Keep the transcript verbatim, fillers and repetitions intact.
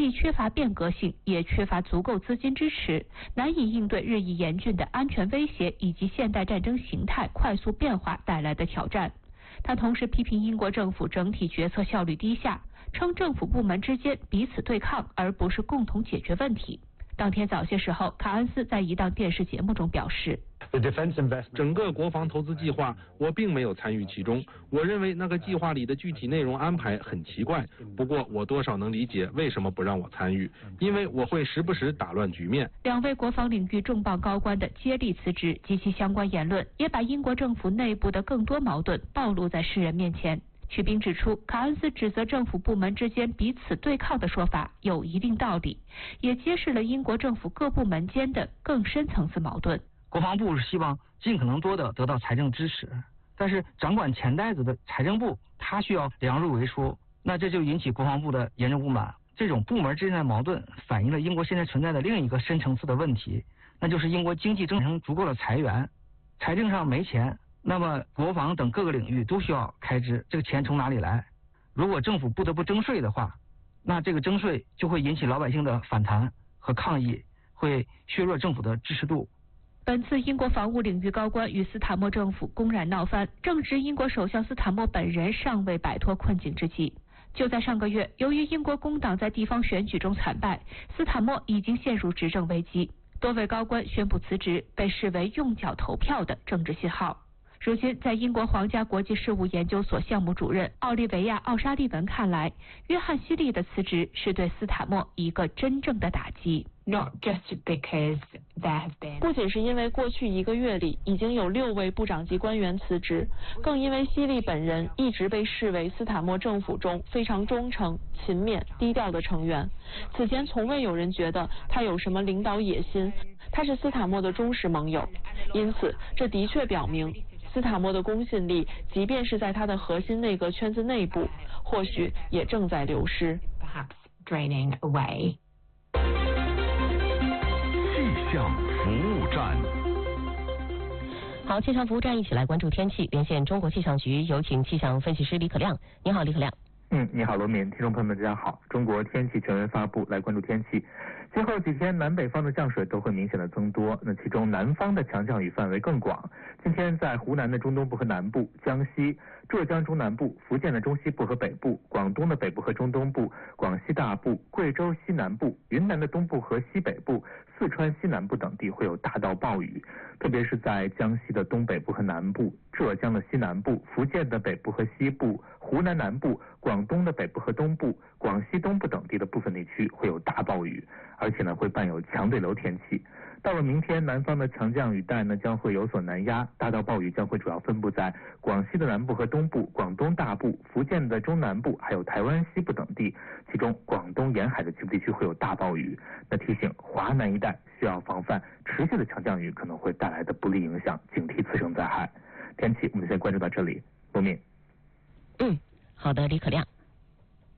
既缺乏变革性，也缺乏足够资金支持，难以应对日益严峻的安全威胁以及现代战争形态快速变化带来的挑战。他同时批评英国政府整体决策效率低下，称政府部门之间彼此对抗，而不是共同解决问题。当天早些时候，卡恩斯在一档电视节目中表示， 整个国防投资计划我并没有参与其中，我认为那个计划里的具体内容安排很奇怪，不过我多少能理解为什么不让我参与，因为我会时不时打乱局面。 两位国防领域重磅高官的接力辞职及其相关言论，也把英国政府内部的更多矛盾暴露在世人面前。曲斌指出，卡恩斯指责政府部门之间彼此对抗的说法有一定道理，也揭示了英国政府各部门间的更深层次矛盾。 国防部是希望尽可能多的得到财政支持，但是掌管钱袋子的财政部，他需要量入为出，那这就引起国防部的严重不满。这种部门之间的矛盾反映了英国现在存在的另一个深层次的问题，那就是英国经济增成足够的裁员，财政上没钱，那么国防等各个领域都需要开支，这个钱从哪里来？如果政府不得不征税的话，那这个征税就会引起老百姓的反弹和抗议，会削弱政府的支持度。 本次英国防务领域高官与斯坦默政府公然闹翻，正值英国首相斯坦默本人尚未摆脱困境之际。就在上个月，由于英国工党在地方选举中惨败，斯坦默已经陷入执政危机，多位高官宣布辞职，被视为用脚投票的政治信号。如今，在英国皇家国际事务研究所项目主任奥利维亚·奥沙利文看来，约翰·希利的辞职是对斯坦默一个真正的打击。 Not just because there have been 不仅是因为过去一个月里已经有六位部长级官员辞职，更因为希利本人一直被视为斯坦默政府中非常忠诚、勤勉、低调的成员。此前从未有人觉得他有什么领导野心，他是斯坦默的忠实盟友。因此，这的确表明斯坦默的公信力，即便是在他的核心内阁圈子内部，或许也正在流失。 perhaps draining away。 气象服务站。 好，气象服务站一起来关注天气，连线中国气象局，有请气象分析师李可亮。你好，李可亮。 嗯，你好，罗敏，听众朋友们，大家好。中国天气全文发布，来关注天气。今后几天，南北方的降水都会明显的增多，那其中南方的强降雨范围更广。今天在湖南的中东部和南部、江西、浙江中南部、福建的中西部和北部、广东的北部和中东部、广西大部、贵州西南部、云南的东部和西北部、四川西南部等地会有大到暴雨，特别是在江西的东北部和南部、浙江的西南部、福建的北部和西部、湖南南部、广东的北部和东部、广西东部等地的部分地区会有大暴雨，而且呢会伴有强对流天气。到了明天，南方的强降雨带呢将会有所南压，大到暴雨将会主要分布在广西的南部和东部、广东大部、福建的中南部，还有台湾西部等地，其中广东沿海的局部地区会有大暴雨。那提醒华南一带需要防范持续的强降雨可能会带来的不利影响，警惕次生灾害。天气我们先关注到这里，罗敏。 嗯，好的，李可亮。